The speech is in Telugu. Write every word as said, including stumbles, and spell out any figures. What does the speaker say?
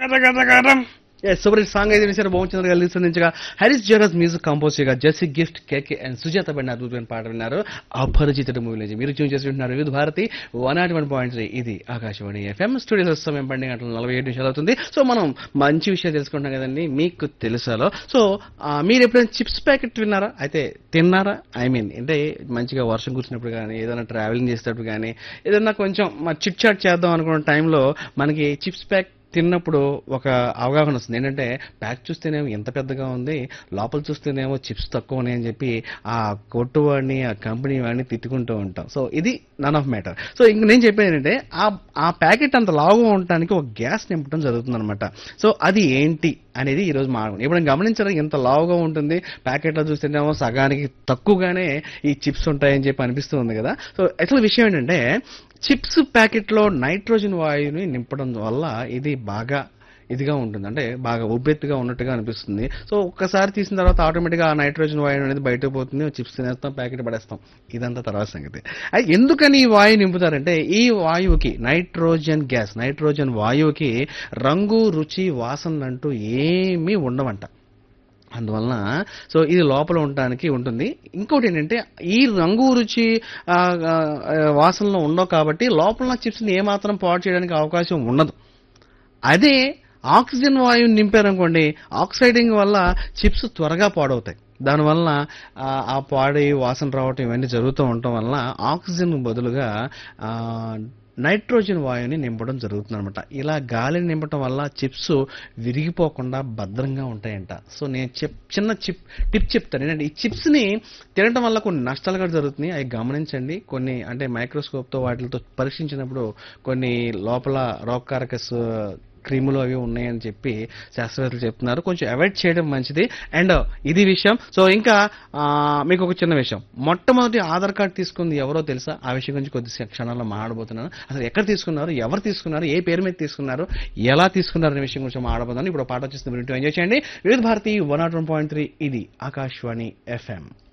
సూపర్ సాంగ్ అయితే విషయాలు బాగుంటుంది కలిసిందిగా హరీష్ జయరాజ్ మ్యూజిక్ కంపోజ్ చేయగా Jessie gift KK and Sujatha పడిన అద్భుతమైన పాట విన్నారు అపరిచితుడు మూవీ నుంచి. మీరు చూన్ చేసి ఉంటున్నారు వివిధ Bharati one not one point three ఇది ఆకాశవాణి ఎఫ్ఎం స్టూడియోస్ సమయం పన్నెండు గంటల నలభై ఏడు నిమిషాలు అవుతుంది. సో మనం మంచి విషయాలు తెలుసుకుంటాం కదండి, మీకు తెలుసాలో. సో మీరు ఎప్పుడైనా చిప్స్ ప్యాకెట్ విన్నారా? అయితే తిన్నారా? ఐ మీన్ అంటే మంచిగా వర్షం కూర్చున్నప్పుడు కానీ, ఏదైనా ట్రావెలింగ్ చేసేటప్పుడు కానీ, ఏదైనా కొంచెం చిట్ చాట్ చేద్దాం అనుకున్న టైంలో మనకి చిప్స్ ప్యాక్ తిన్నప్పుడు ఒక అవగాహన వస్తుంది. ఏంటంటే ప్యాక్ చూస్తేనేమో ఎంత పెద్దగా ఉంది, లోపల చూస్తేనేమో చిప్స్ తక్కువ ఉన్నాయి అని చెప్పి ఆ కొట్టు వాడిని ఆ కంపెనీ వాడిని తిట్టుకుంటూ ఉంటాం. సో ఇది నన్ ఆఫ్ మ్యాటర్. సో ఇంక నేను చెప్పేది ఏంటంటే ఆ ఆ ప్యాకెట్ అంత లావుగా ఉండటానికి ఒక గ్యాస్ నింపడం జరుగుతుంది అనమాట. సో అది ఏంటి అనేది ఈ రోజు మాట్లాడుకుంటాం. ఇప్పుడు గమనించడం ఎంత లావుగా ఉంటుంది, ప్యాకెట్లో చూస్తేనేమో సగానికి తక్కువగానే ఈ చిప్స్ ఉంటాయని చెప్పి అనిపిస్తూ ఉంది కదా. సో అసలు విషయం ఏంటంటే చిప్స్ ప్యాకెట్లో నైట్రోజన్ వాయువుని నింపడం వల్ల ఇది బాగా ఇదిగా ఉంటుంది, అంటే బాగా ఉబ్బెత్తుగా ఉన్నట్టుగా అనిపిస్తుంది. సో ఒక్కసారి తీసిన తర్వాత ఆటోమేటిక్గా ఆ నైట్రోజన్ వాయువు అనేది బయటకు పోతుంది, చిప్స్ తినేస్తాం, ప్యాకెట్ పడేస్తాం. ఇదంతా తర్వాత సంగతి. అయితే ఎందుకని ఈ వాయువు నింపుతారంటే ఈ వాయువుకి నైట్రోజన్ గ్యాస్ నైట్రోజన్ వాయువుకి రంగు రుచి వాసన అంటూ ఏమీ ఉండవంట. అందువలన సో ఇది లోపల ఉండటానికి ఉంటుంది. ఇంకోటి ఏంటంటే ఈ రంగు రుచి వాసనలో ఉండవు కాబట్టి లోపల చిప్స్ని ఏమాత్రం పాడు చేయడానికి అవకాశం ఉండదు. అదే ఆక్సిజన్ వాయువుని నింపారనుకోండి, ఆక్సైడింగ్ వల్ల చిప్స్ త్వరగా పాడవుతాయి. దానివల్ల ఆ పాడి వాసన రావటం ఇవన్నీ జరుగుతూ ఉండటం వల్ల ఆక్సిజన్ బదులుగా నైట్రోజన్ వాయువుని నింపడం జరుగుతుంది అనమాట. ఇలా గాలిని నింపడం వల్ల చిప్స్ విరిగిపోకుండా భద్రంగా ఉంటాయంట. సో నేను చెప్ చిన్న చిప్ టిప్ చెప్తాను ఏంటంటే ఈ చిప్స్ని తినడం వల్ల కొన్ని నష్టాలు కూడా జరుగుతున్నాయి, అవి గమనించండి. కొన్ని అంటే మైక్రోస్కోప్తో వాటితో పరీక్షించినప్పుడు కొన్ని లోపల రోగకారక క్రీములు అవి ఉన్నాయని చెప్పి శాస్త్రవేత్తలు చెప్తున్నారు. కొంచెం అవాయిడ్ చేయడం మంచిది. అండ్ ఇది విషయం. సో ఇంకా మీకు ఒక చిన్న విషయం, మొట్టమొదటి ఆధార్ కార్డు తీసుకుంది ఎవరో తెలుసా? ఆ విషయం గురించి కొద్ది క్షణాల్లో మాట్లాడబోతున్నాను. అసలు ఎక్కడ తీసుకున్నారు, ఎవరు తీసుకున్నారు, ఏ పేరు మీద తీసుకున్నారు, ఎలా తీసుకున్నారు అనే విషయం గురించి మాట్లాడబోతున్నాను. ఇప్పుడు పాట వచ్చేస్తుంది, వింటూ ఎంజాయ్ చేయండి. వివిధ Bharati one not one point three ఇది ఆకాశవాణి ఎఫ్ఎం.